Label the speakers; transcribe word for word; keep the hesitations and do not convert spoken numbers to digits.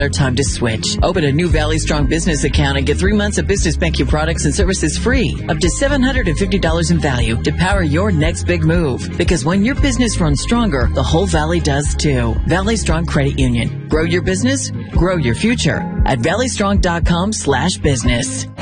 Speaker 1: time to switch. Open a new Valley Strong business account and get three months of business banking products and services free, up to seven hundred fifty dollars in value to power your next big move. Because when your business runs stronger, the whole Valley does too. Valley Strong Credit Union. Grow your business, grow your future at valley strong dot com slash business.